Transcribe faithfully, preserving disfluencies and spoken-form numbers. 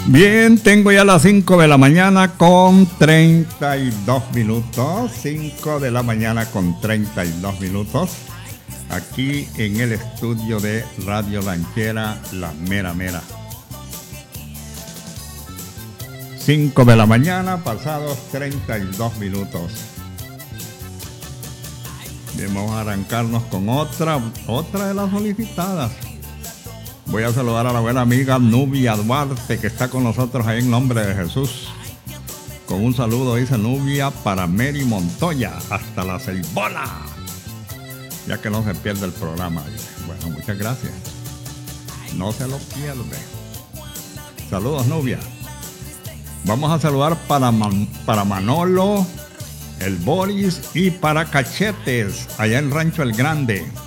Bien, tengo ya las cinco de la mañana con treinta y dos minutos. cinco de la mañana con treinta y dos minutos. Aquí en el estudio de Radio Lanchera, La Mera Mera. cinco de la mañana, pasados treinta y dos minutos. Bien, vamos a arrancarnos con otra, otra de las solicitadas. Voy a saludar a la buena amiga Nubia Duarte, que está con nosotros ahí en nombre de Jesús. Con un saludo, dice Nubia, para Mary Montoya, hasta la Ceibola. Ya que no se pierde el programa. Dice. Bueno, muchas gracias. No se lo pierde. Saludos, Nubia. Vamos a saludar para, Man, para Manolo, el Boris y para Cachetes, allá en Rancho El Grande.